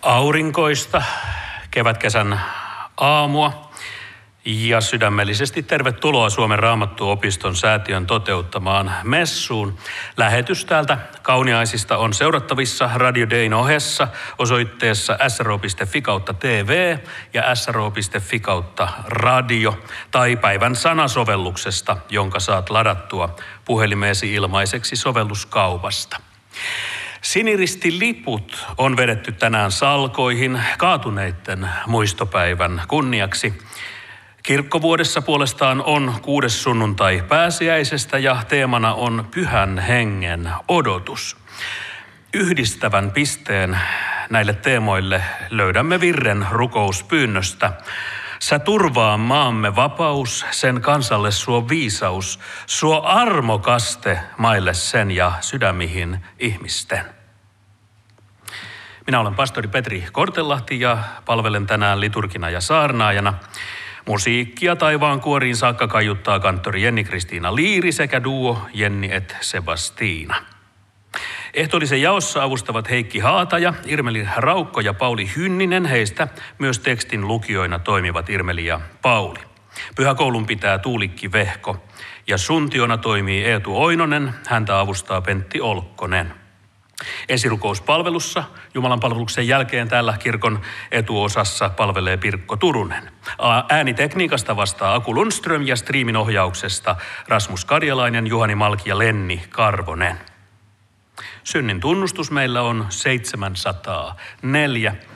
Aurinkoista kevätkesän aamua ja sydämellisesti tervetuloa Suomen Raamattuopiston säätiön toteuttamaan messuun. Lähetys täältä Kauniaisista on seurattavissa Radio Dayn ohessa osoitteessa sro.fi/tv ja sro.fi/radio tai päivän sanasovelluksesta, jonka saat ladattua puhelimeesi ilmaiseksi sovelluskaupasta. Siniristiliput on vedetty tänään salkoihin kaatuneitten muistopäivän kunniaksi. Kirkkovuodessa puolestaan on 6. sunnuntai pääsiäisestä ja teemana on Pyhän Hengen odotus. Yhdistävän pisteen näille teemoille löydämme virren rukouspyynnöstä. Sä turvaa maamme vapaus, sen kansalle suo viisaus, suo armokaste maille sen ja sydämihin ihmisten. Minä olen pastori Petri Kortelahti ja palvelen tänään liturgina ja saarnaajana. Musiikkia taivaan kuoriin saakka kaiuttaa kanttori Jenni-Kristiina Liiri sekä duo Jenni et Sebastiina. Ehtoollisen jaossa avustavat Heikki Haataja, Irmeli Raukko ja Pauli Hynninen. Heistä myös tekstin lukijoina toimivat Irmeli ja Pauli. Pyhäkoulun pitää Tuulikki Vehko ja suntiona toimii Eetu Oinonen. Häntä avustaa Pentti Olkkonen. Esirukouspalvelussa Jumalan palveluksen jälkeen täällä kirkon etuosassa palvelee Pirkko Turunen. Äänitekniikasta vastaa Aku Lundström ja striimin ohjauksesta Rasmus Karjalainen, Juhani Malki ja Lenni Karvonen. Synnin tunnustus meillä on 704